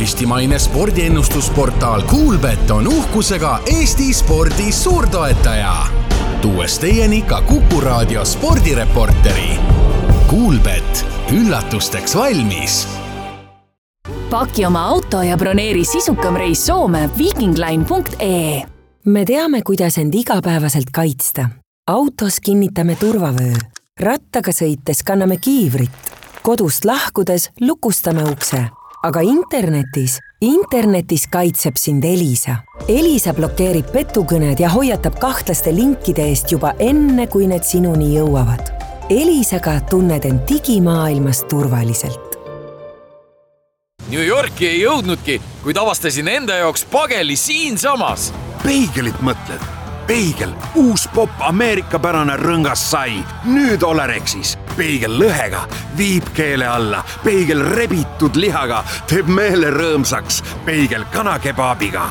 Eestimaine spordiennustusportaal Kuulbet on uhkusega Eesti spordi suurtoetaja. Tuues teieni ka Kuku Raadio spordireporteri. Kuulbet, üllatusteks valmis. Paki oma auto ja broneeri sisukam reis Soome vikingline.ee. Me teame, kuidas end igapäevaselt kaitsta. Autos kinnitame turvavöö. Rattaga sõites kanname kiivrit. Kodust lahkudes lukustame ukse. Aga internetis kaitseb sind Elisa. Elisa blokeerib petukõned ja hoiatab kahtlaste linkide eest juba enne, kui need sinuni jõuavad. Elisaga tunned end digimaailmas turvaliselt. New Yorki ei jõudnudki, kuid avastasin enda jaoks pageli siinsamas. Peigelit mõtled? Peigel, uus pop ameerikapärane rõngas sai. Nüüd Olerexis. Peigel lõhega, viib keele alla. Peigel rebitud lihaga, teeb meele rõõmsaks. Peigel kanakebaabiga.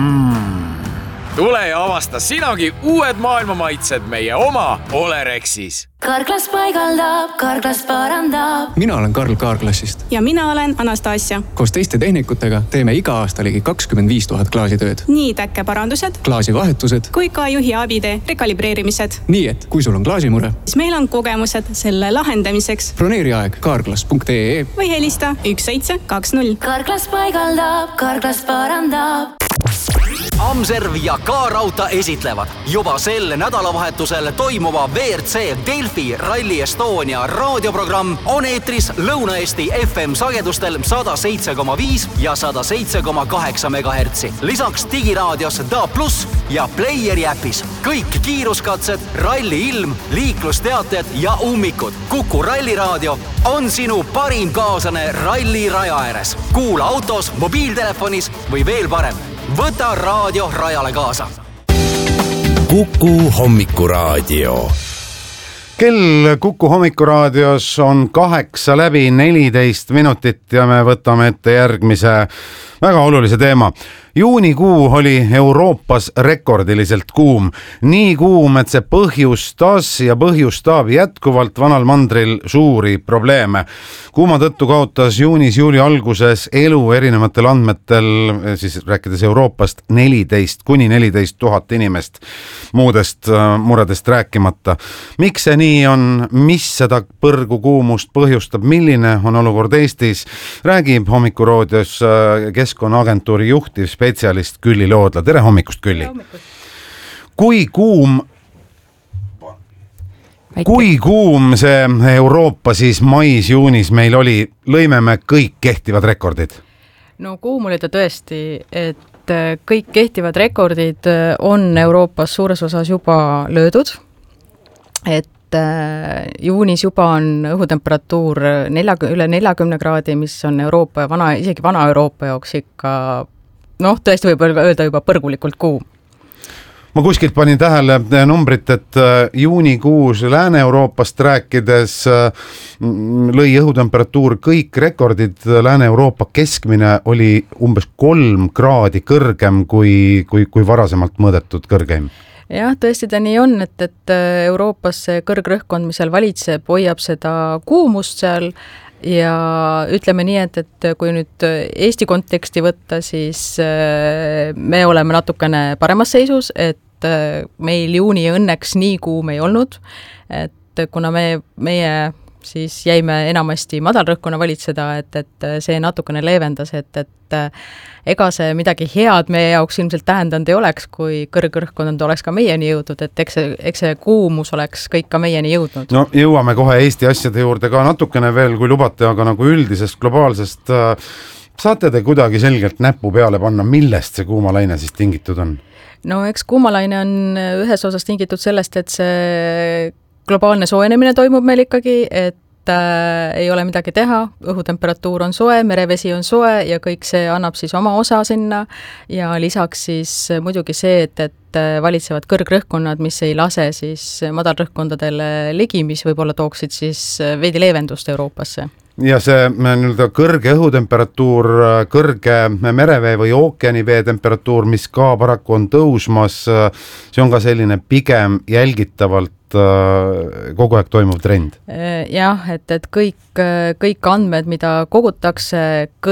Tule ja avasta sinagi uued maailmamaitsed meie oma Olerexis. Karklas paigaldab, Karklas parandab. Mina olen Karl Kaarklassist. Ja mina olen Anastasia. Koos teiste tehnikutega teeme iga aasta ligi 25 000 klaasitööd. Nii täkkeparandused, klaasivahetused kui ka juhi abide rekalibreerimised. Nii et kui sul on klaasimure, siis meil on kogemused selle lahendamiseks. Broneeri aeg kaarklas.ee või helista 1720. Karklas paigaldab, Karklas parandab. Amserv ja K-Rauta esitlevad juba sel nädalavahetusel toimuva WRC Delfi Rally Estonia raadioprogramm on eetris Lõuna-Eesti FM sagedustel 107,5 ja 107,8 MHz. Lisaks digiraadios DA+ ja Playeri äpis. Kõik kiiruskatsed, ralli ilm, liiklusteated ja ummikud. Kuku Ralliraadio on sinu parim kaaslane ralli raja ääres. Kuula autos, mobiiltelefonis või veel parem. Võta raadio rajale kaasa. Kuku hommikuraadio. Kell Kuku hommikuraadios on 8:14 ja me võtame ette järgmise väga olulise teema. Juunikuu oli Euroopas rekordiliselt kuum. Nii kuum, et see põhjustab jätkuvalt vanal mandril suuri probleeme. Kuuma tõttu kaotas juunis-juuli alguses elu erinevatel andmetel, siis rääkides Euroopast, 14 000 inimest, muudest muredest rääkimata. Miks see nii on, mis seda põrgu kuumust põhjustab, milline on olukord Eestis, räägib hommikuraadios Keskkonnaagentuuri juhtiv spetsialist Külli Loodla. Tere hommikust, Külli! Kui kuum see Euroopa siis mais-juunis meil oli, lõime me kõik kehtivad rekordid? No kuum oli ta tõesti, et kõik kehtivad rekordid on Euroopas suures osas juba löödud, et juunis juba on õhutemperatuur üle 40 kraadi, mis on Euroopa ja isegi vana Euroopa jaoks ikka, tõesti võib öelda juba põrgulikult kuum. Ma kuskilt panin tähele numbrit, et juunikuus Lääne-Euroopast rääkides lõi õhutemperatuur kõik rekordid. Lääne-Euroopa keskmine oli umbes 3 kraadi kõrgem kui varasemalt mõõdetud kõrgeim. Jah, tõesti ta nii on, et Euroopas see kõrgrõhkkond, mis seal valitseb, hoiab seda kuumust seal ja ütleme nii, et kui nüüd Eesti konteksti võtta, siis me oleme natukene paremas seisus, et meil juuni õnneks nii kuum ei olnud, et kuna meie siis jäime enamasti madalrõhkkonna valitseda, et see natukene leevendas, et ega see midagi head meie jaoks ilmselt tähendanud ei oleks, kui kõrgrõhkkond oleks ka meieni jõudnud, et eks see kuumus oleks kõik ka meieni jõudnud. No jõuame kohe Eesti asjade juurde ka natukene veel, kui lubate, aga nagu üldisest globaalsest saate te kuidagi selgelt näpu peale panna, millest see kuumalaine siis tingitud on? No eks kuumalaine on ühes osas tingitud sellest, et see globaalne soojenemine toimub meil ikkagi, et ei ole midagi teha, õhutemperatuur on soe, merevesi on soe ja kõik see annab siis oma osa sinna ja lisaks siis muidugi see, et valitsevad kõrgrõhkkonnad, mis ei lase siis madalrõhkkondadele ligi, mis võib-olla tooksid siis veidi leevendust Euroopasse. Ja see kõrge õhutemperatuur, kõrge merevee või ookeanivee temperatuur, mis ka paraku on tõusmas, see on ka selline pigem jälgitavalt kogu aeg toimuv trend. Jah, et kõik andmed, mida kogutakse, kõik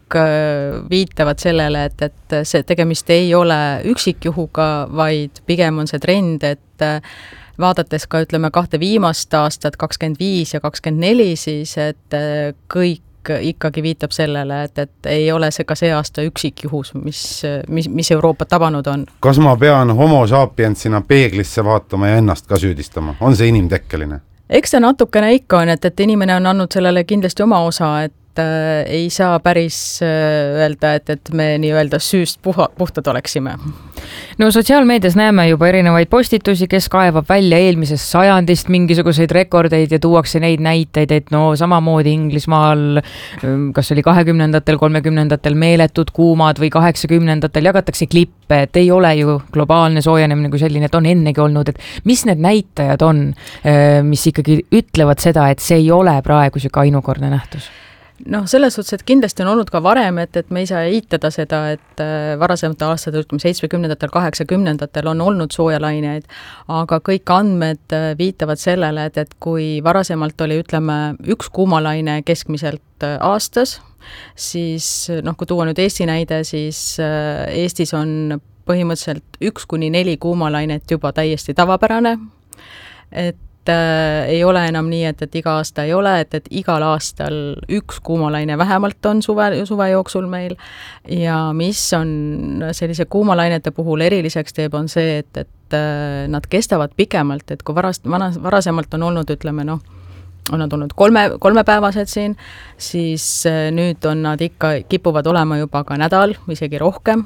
viitavad sellele, et see tegemist ei ole üksikjuhuga, vaid pigem on see trend, et vaadates ka ütleme 2 viimast aastat, 25 ja 24, siis et kõik ikkagi viitab sellele, et ei ole see ka see aasta üksikjuhus, mis Euroopat tabanud on. Kas ma pean homo sapiensina peeglisse vaatama ja ennast ka süüdistama? On see inimtekkeline? Eks ta natukene ikka on, et inimene on andnud sellele kindlasti oma osa, et ei saa päris öelda, et me nii-öelda süüst puhtad oleksime. No sotsiaalmeedias näeme juba erinevaid postitusi, kes kaevab välja eelmisest sajandist mingisuguseid rekordeid ja tuuakse neid näiteid, et no samamoodi Inglismaal, kas oli 20-ndatel, 30-ndatel meeletud kuumad või 80-ndatel jagatakse klippe, et ei ole ju globaalne soojenemine kui selline, et on ennegi olnud, et mis need näitajad on, mis ikkagi ütlevad seda, et see ei ole praegu siuke ainukordne nähtus? Noh, selles suhtes, et kindlasti on olnud ka varem, et me ei saa eitada seda, et varasemate aastatel, 70-ndatel, 80-ndatel on olnud soojalaineid, aga kõik andmed viitavad sellele, et kui varasemalt oli, ütleme, 1 kuumalaine keskmiselt aastas, siis kui tuua nüüd Eesti näide, siis Eestis on põhimõtteliselt 1-4 kuumalainet juba täiesti tavapärane, et ei ole enam nii, et iga aasta ei ole, et igal aastal 1 kuumalaine vähemalt on suve jooksul meil ja mis on sellise kuumalainete puhul eriliseks teeb, on see, et nad kestavad pikemalt, et kui varasemalt on olnud, ütleme on nad olnud 3-päevased siin, siis nüüd on nad ikka kipuvad olema juba ka nädal, isegi rohkem,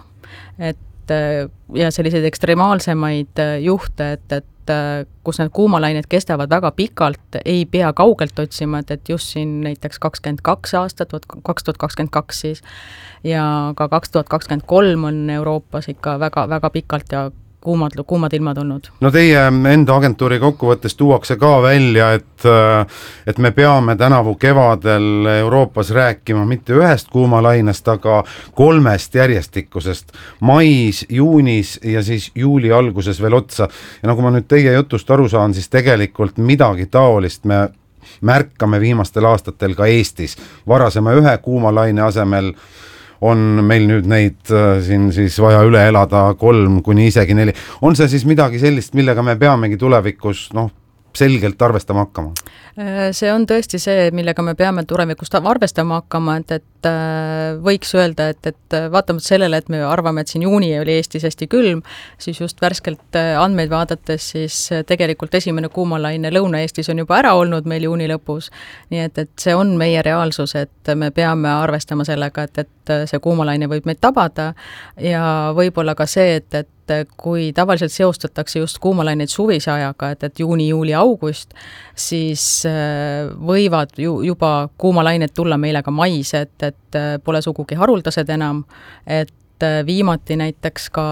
ja selliseid ekstremaalsemaid juhte, et kus need kuumalained kestavad väga pikalt, ei pea kaugelt otsima, et just siin näiteks 22 aastat, 2022 siis, ja ka 2023 on Euroopas ikka väga, väga pikalt ja kuumad ilmad olnud. No teie enda agentuuri kokkuvõttes tuuakse ka välja, et me peame tänavu kevadel Euroopas rääkima mitte 1 kuumalainest, aga 3 järjestikusest. Mais, juunis ja siis juuli alguses veel otsa. Ja nagu ma nüüd teie jutust aru saan, siis tegelikult midagi taolist me märkame viimastel aastatel ka Eestis. Varasema 1 kuumalaine asemel on meil nüüd neid siin siis vaja üle elada 3 kuni isegi 4. On see siis midagi sellist, millega me peamegi tulevikus selgelt arvestama hakkama? See on tõesti see, millega me peame tulevikust arvestama hakkama, et võiks öelda, et vaatamata sellele, et me arvame, et siin juuni oli Eestis hästi külm, siis just värskelt andmeid vaadates, siis tegelikult esimene kuumalaine Lõuna-Eestis on juba ära olnud meil juuni lõpus. Nii et see on meie reaalsus, et me peame arvestama sellega, et see kuumalaine võib meid tabada ja võib-olla ka see, et kui tavaliselt seostatakse just kuumalaineid suvise ajaga, et juuni, juuli, august, siis võivad juba kuumalained tulla meile ka mais, et pole sugugi haruldased enam, et viimati näiteks ka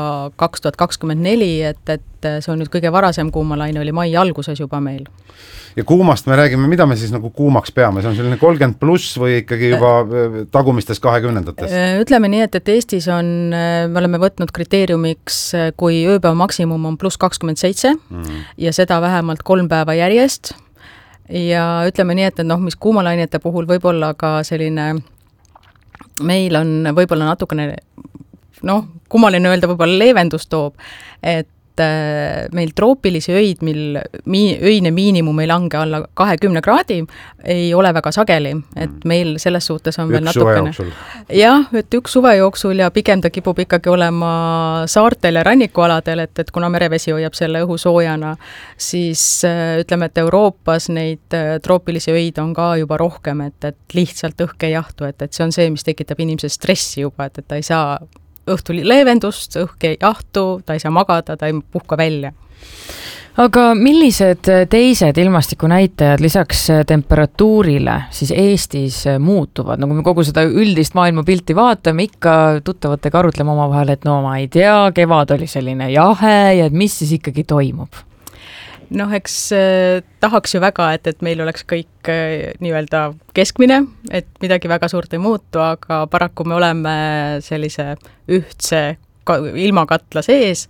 2024, et see on nüüd kõige varasem kuumalaine, oli mai alguses juba meil. Ja kuumast me räägime, mida me siis nagu kuumaks peame? See on selline 30+ või ikkagi juba tagumistes 20-ndates? Ütleme nii, et Eestis me oleme võtnud kriteeriumiks, kui ööpäeva maksimum on +27 ja seda vähemalt 3 päeva järjest. Ja ütleme nii, et mis kuumalainete puhul võib-olla ka selline, meil on võib-olla natukene kummaline öelda, võib-olla leevendus toob, et meil troopilisi öid, mil öine miinimum ei lange alla 20 kraadi, ei ole väga sageli, et meil selles suhtes on veel natukene. Jah, et 1 suve jooksul ja pigem ta kipub ikkagi olema saartel ja rannikualadel, et kuna merevesi hoiab selle õhu soojana, siis ütleme, et Euroopas neid troopilisi öid on ka juba rohkem, et lihtsalt õhk ei jahtu, et see on see, mis tekitab inimese stressi juba, et ta ei saa õhtul leevendust, õhk ei jahtu, ta ei saa magada, ta ei puhka välja. Aga millised teised ilmastikunäitajad lisaks temperatuurile siis Eestis muutuvad? Kui me kogu seda üldist maailmapilti vaatame, ikka tuttavatega arutleme omavahel, et ma ei tea, kevad oli selline jahe ja mis siis ikkagi toimub? Eks tahaks ju väga, et meil oleks kõik nii-öelda keskmine, et midagi väga suurt ei muutu, aga paraku me oleme sellise ühtse ilmakatla sees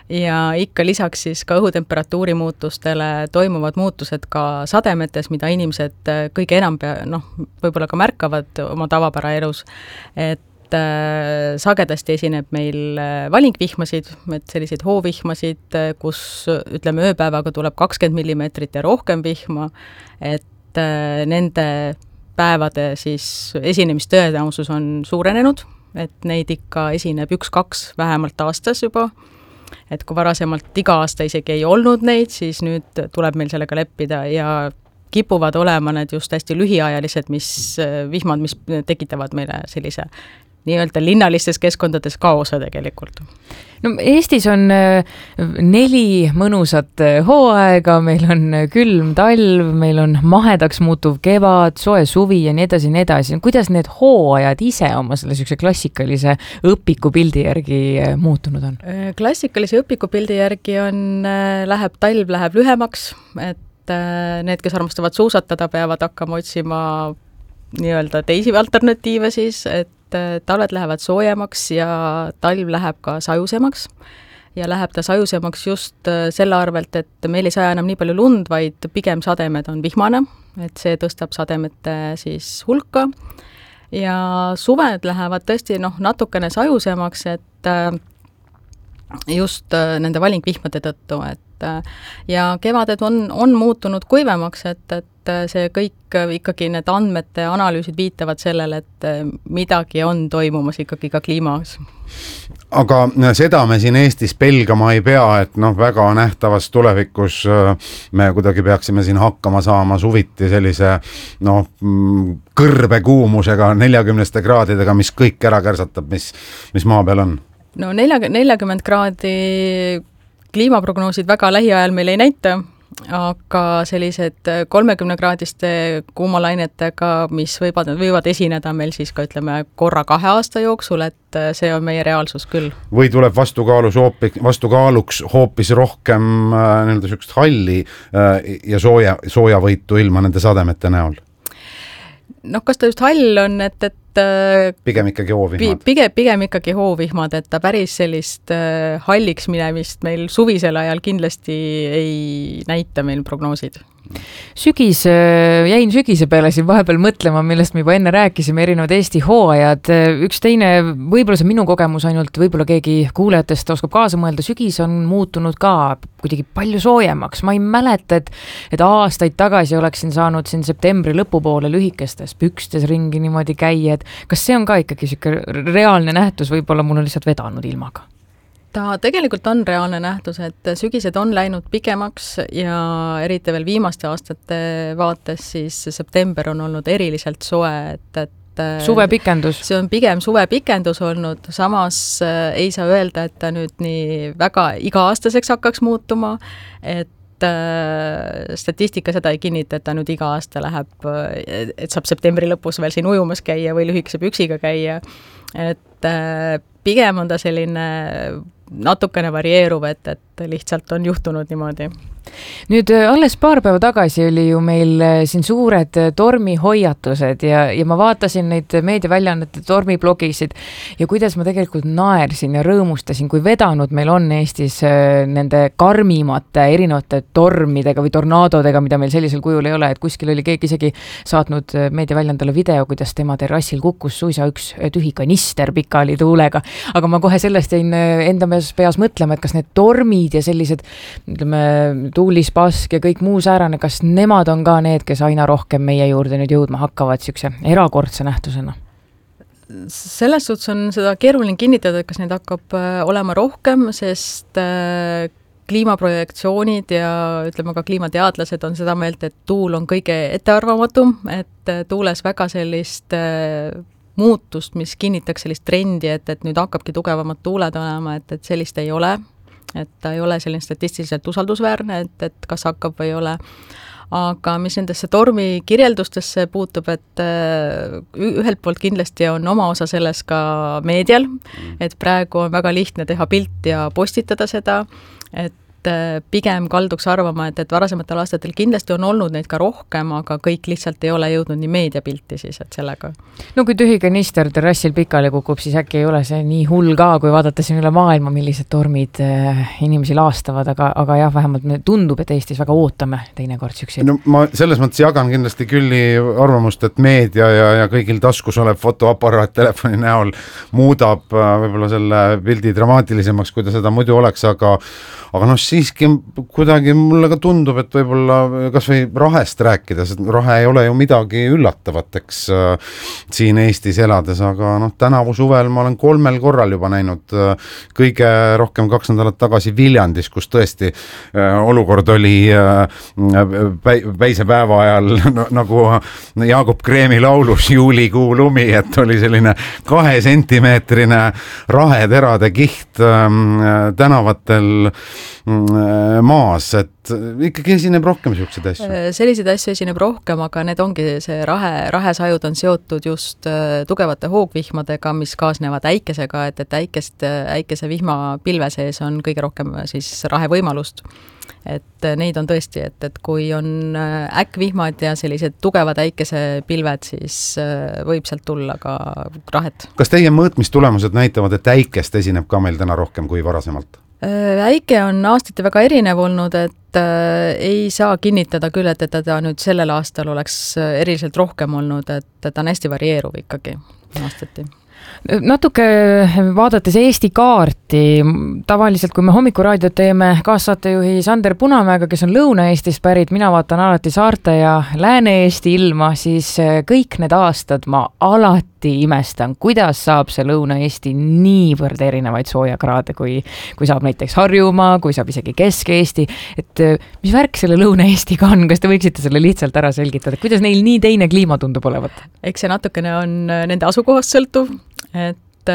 ja ikka lisaks siis ka õhutemperatuuri muutustele toimuvad muutused ka sademetes, mida inimesed kõige enam võib-olla ka märkavad oma tavapäraelus, et sagedasti esineb meil valingvihmasid, et selliseid hoovihmasid, kus ütleme ööpäevaga tuleb 20 millimeetrit ja rohkem vihma, et nende päevade siis esinemistõenäosus on suurenenud, et neid ikka esineb 1-2 vähemalt aastas juba, et kui varasemalt iga aasta isegi ei olnud neid, siis nüüd tuleb meil sellega leppida ja kipuvad olema need just hästi lühiajalised vihmad, mis tekitavad meile sellise nii-öelda linnalistes keskkondades kaose tegelikult. No Eestis on 4 mõnusat hooaega, meil on külm talv, meil on mahedaks muutuv kevad, soe suvi ja nii edasi. Kuidas need hooajad ise oma selle sükse klassikalise õpikupildi järgi muutunud on? Klassikalise õpikupildi järgi talv läheb lühemaks, et need, kes armastavad suusatada, peavad hakkama otsima nii-öelda teisi alternatiive siis, et talved lähevad soojemaks ja talv läheb ka sajusemaks ja läheb ta sajusemaks just selle arvelt, et meil ei saja enam nii palju lund, vaid pigem sademed on vihmane, et see tõstab sademete siis hulka ja suved lähevad tõesti natukene sajusemaks, et just nende valingvihmade tõttu, et ja kevaded on muutunud kuivemaks, et see kõik ikkagi need andmete analüüsid viitavad sellele, et midagi on toimumas ikkagi ka kliimas. Aga seda me siin Eestis pelgama ei pea, et väga nähtavas tulevikus me kuidagi peaksime siin hakkama saama suviti sellise kõrbe kuumusega 40 kraadidega, mis kõik ära kärsatab, mis maa peal on. 40 kraadi kliimaprognoosid väga lähiajal meil ei näita, aga sellised 30-kraadiste kuumalainetega, mis võivad esineda meil siis ka ütleme korra 2 aasta jooksul, et see on meie reaalsus küll. Või tuleb vastukaaluks hoopis rohkem sükst halli ja soojavõitu ilma nende sademete näol? Kas ta just hall on, et pigem ikkagi hoovihmad. Pigem ikkagi hoovihmad, et ta päris sellist halliks minemist meil suvisel ajal kindlasti ei näita meil prognoosid. Jäin sügise peale siin vahepeal mõtlema, millest me juba enne rääkisime, erinevad Eesti hooajad. Üks teine, võib-olla see minu kogemus ainult, võib-olla keegi kuulajatest oskab kaasa mõelda, sügis on muutunud ka kuidagi palju soojemaks. Ma ei mäleta, et aastaid tagasi oleksin saanud siin septembri lõpupoole lühikestes pükstes ringi niimoodi käia. Kas see on ka ikkagi reaalne nähtus, võib-olla mul on lihtsalt vedanud ilmaga? Ta tegelikult on reaalne nähtus, et sügised on läinud pikemaks ja eriti veel viimaste aastate vaates, siis september on olnud eriliselt soe, et suvepikendus. See on pigem suvepikendus olnud, samas ei saa öelda, et ta nüüd nii väga iga-aastaseks hakkaks muutuma, et statistika seda ei kinnita, et ta nüüd iga aasta läheb, et saab septembri lõpus veel siin ujumas käia või lühikese püksiga käia, et pigem on ta selline natukene varieeruv, et lihtsalt on juhtunud niimoodi. Nüüd alles paar päeva tagasi oli ju meil siin suured tormihoiatused ja ma vaatasin neid meediaväljaannete tormiblogisid ja kuidas ma tegelikult naersin ja rõõmustasin, kui vedanud meil on Eestis nende karmimate erinevate tormidega või tornaadodega, mida meil sellisel kujul ei ole, et kuskil oli keegi isegi saatnud meediaväljaandele video, kuidas tema terrassil kukkus suisa üks tühi kanister pikali tuulega, aga ma kohe sellest jäin enda peas mõtlema, et kas need tormid ja sellised tuulispask ja kõik muu säärane, kas nemad on ka need, kes aina rohkem meie juurde nüüd jõudma hakkavad sükse erakordse nähtusena? Selles suhtes on seda keeruline kinnitada, et kas neid hakkab olema rohkem, sest kliimaprojektsioonid ja ütleme ka kliimateadlased on seda meelt, et tuul on kõige ettearvamatum, et tuules väga sellist muutust, mis kinnitaks sellist trendi, et nüüd hakkabki tugevamad tuuled olema, et sellist ei ole. Et ta ei ole selline statistiliselt usaldusväärne, et kas hakkab või ei ole. Aga mis nendesse tormi kirjeldustesse puutub, et ühelt poolt kindlasti on oma osa selles ka meedial, et praegu on väga lihtne teha pilt ja postitada seda, et pigem kalduks arvama, et varasematel aastatel kindlasti on olnud neid ka rohkem, aga kõik lihtsalt ei ole jõudnud nii meediapilti siis, et sellega. No kui tühi kanister terrassil pikali kukub, siis äkki ei ole see nii hull ka, kui vaadata siin üle maailma, millised tormid inimesi laastavad, aga jah, vähemalt me tundub, et Eestis väga ootame teinekord sükseid. No ma selles mõttes jagan kindlasti Külli arvamust, et meedia ja kõigil taskus olev fotoaparaat telefoni näol muudab võib-olla selle pildi dramaatilisemaks, kui ta seda muidu oleks, aga siiski kuidagi mulle ka tundub, et võib-olla kas või rahest rääkides, et rahe ei ole ju midagi üllatavat, eks siin Eestis elades, aga tänavu suvel ma olen 3 korral juba näinud, kõige rohkem 2 nädalat tagasi Viljandis, kus tõesti olukord oli päisepäeva ajal nagu Jaagup Kreemi laulus juulikuu lumi, et oli selline 2 sentimeetrine raheterade kiht tänavatel maas, et ikkagi esineb rohkem selliseid asju? Selliseid asju esineb rohkem, aga need ongi see rahesajud on seotud just tugevate hoogvihmadega, mis kaasnevad äikesega, et äikese vihma pilve sees on kõige rohkem siis rahevõimalust. Et neid on tõesti, et kui on äkkvihmad ja sellised tugevad äikesepilved, siis võib sealt tulla ka rahet. Kas teie mõõtmistulemused näitavad, et äikest esineb ka meil täna rohkem kui varasemalt? Äike on aastate väga erinev olnud, et ei saa kinnitada küll, et teda nüüd sellel aastal oleks eriliselt rohkem olnud, et ta on hästi varieeruv ikkagi aastati. Natuke vaadates Eesti kaarti, tavaliselt kui me hommikuraadiot teeme kaassaatejuhi Sander Punamäega, kes on Lõuna-Eestist pärit, mina vaatan alati Saarte ja Lääne-Eesti ilma, siis kõik need aastad ma alati imestan, kuidas saab see Lõuna-Eesti niivõrd erinevaid soojakraade, kui saab näiteks Harjumaa, kui saab isegi Kesk-Eesti, et mis värk selle Lõuna-Eestiga on, kas te võiksite selle lihtsalt ära selgitada, kuidas neil nii teine kliima tundub olevat? Eks see natukene on nende asukohast sõltuv, et